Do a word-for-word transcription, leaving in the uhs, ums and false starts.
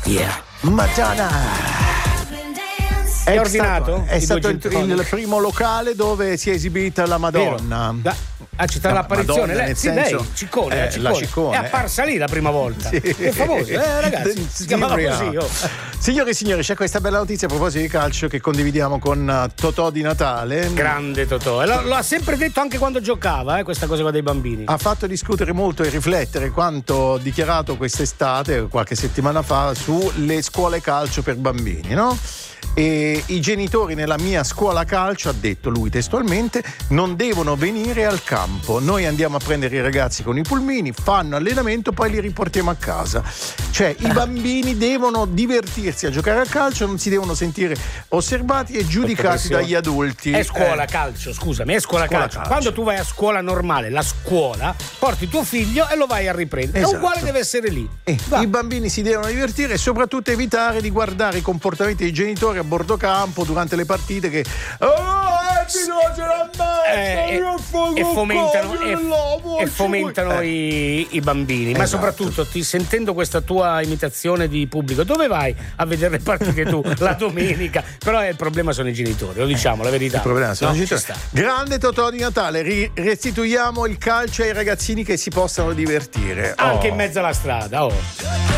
Yeah. Madonna. È ordinato? È stato il, il primo locale dove si è esibita la Madonna. Da, ah, c'è stata l'apparizione. Madonna, lei, sì, senso, lei, Ciccone, eh, la Ciccone. la Ciccone. È apparsa lì la prima volta. Sì. È famosa, eh, ragazzi. Si chiamava così. Oh. Signore e signori, c'è questa bella notizia a proposito di calcio che condividiamo con Totò di Natale. Grande Totò. E lo, lo ha sempre detto anche quando giocava, eh, questa cosa qua dei bambini. Ha fatto discutere molto e riflettere quanto dichiarato quest'estate, qualche settimana fa, sulle scuole calcio per bambini, no? E i genitori nella mia scuola calcio, ha detto lui testualmente, non devono venire al campo, noi andiamo a prendere i ragazzi con i pulmini, fanno allenamento, poi li riportiamo a casa. Cioè i bambini devono divertirsi a giocare a calcio, non si devono sentire osservati e giudicati dagli adulti. È scuola eh. calcio, scusami, è scuola, scuola calcio. calcio. Quando tu vai a scuola normale, la scuola, porti tuo figlio e lo vai a riprendere. Esatto. È uguale, deve essere lì. Eh, I bambini si devono divertire e soprattutto evitare di guardare i comportamenti dei genitori a bordo campo durante le partite che oh, eh, e, e fomentano, e, e fomentano eh. i, i bambini. Ma esatto. Soprattutto ti, sentendo questa tua imitazione di pubblico, dove vai a vedere le partite tu la domenica? Però il problema sono i genitori, lo diciamo, la verità. Il problema sono no, i genitori. Grande Totò di Natale, ri- restituiamo il calcio ai ragazzini che si possano divertire anche oh. in mezzo alla strada. Oh.